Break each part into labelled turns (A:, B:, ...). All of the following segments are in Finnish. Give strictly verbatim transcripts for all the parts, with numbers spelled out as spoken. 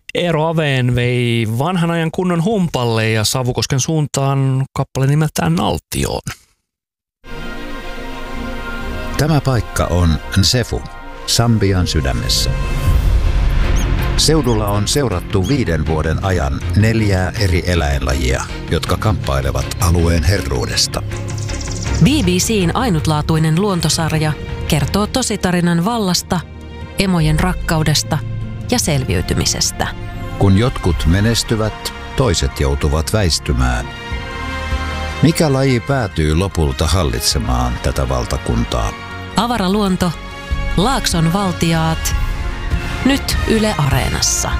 A: Eero Aveen vei vanhan ajan kunnon humpalle ja Savukosken suuntaan kappale nimeltään Naltioon.
B: Tämä paikka on Nsefu, Sambian sydämessä. Seudulla on seurattu viiden vuoden ajan neljää eri eläinlajia, jotka kamppailevat alueen herruudesta.
C: B B C:n ainutlaatuinen luontosarja kertoo tositarinan vallasta, emojen rakkaudesta ja selviytymisestä.
B: Kun jotkut menestyvät, toiset joutuvat väistymään. Mikä laji päätyy lopulta hallitsemaan tätä valtakuntaa?
C: Avaraluonto, Laakson valtiaat, nyt Yle Areenassa.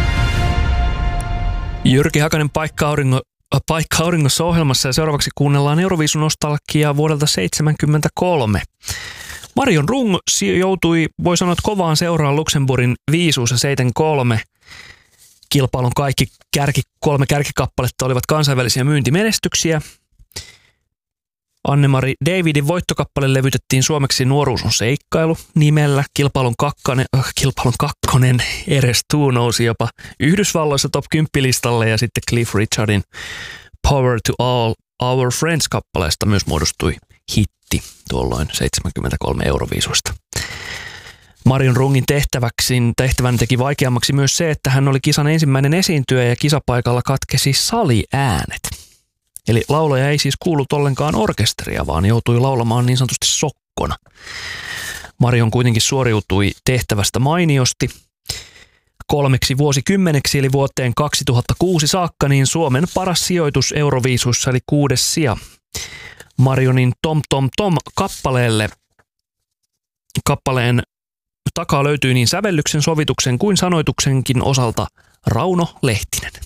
A: Jyrki Hakanen Paikka Auringo, Paikka Auringossa ohjelmassa ja seuraavaksi kuunnellaan Euroviisu-nostalgiaa vuodelta seitsemänkymmentäkolme. Marion Rung joutui, voi sanoa, kovaan seuraan Luxemburgin viisuussa seitsemänkymmentäkolme. Kilpailun kaikki kärki, kolme kärkikappaletta olivat kansainvälisiä myyntimenestyksiä. Anne-Mari Davidin voittokappale levytettiin suomeksi Nuoruus on seikkailu nimellä. Kilpailun, kakkane, äh, kilpailun kakkonen Eres Tu nousi jopa Yhdysvalloissa top kymmenen listalle ja sitten Cliff Richardin Power to All Our Friends-kappaleesta myös muodostui hitti tuolloin seitsemänkymmentäkolme Euroviisuista. Marion Rungin tehtäväksi, tehtävän teki vaikeammaksi myös se, että hän oli kisan ensimmäinen esiintyjä ja kisapaikalla katkesi saliäänet. Eli laulaja ei siis kuullut ollenkaan orkesteria, vaan joutui laulamaan niin sanotusti sokkona. Marion kuitenkin suoriutui tehtävästä mainiosti. Kolmeksi vuosikymmeneksi eli vuoteen kaksituhattakuusi saakka niin Suomen paras sijoitus Euroviisuissa eli kuudes sija. Marionin Tom Tom Tom kappaleelle kappaleen takaa löytyy niin sävellyksen, sovituksen kuin sanoituksenkin osalta Rauno Lehtinen.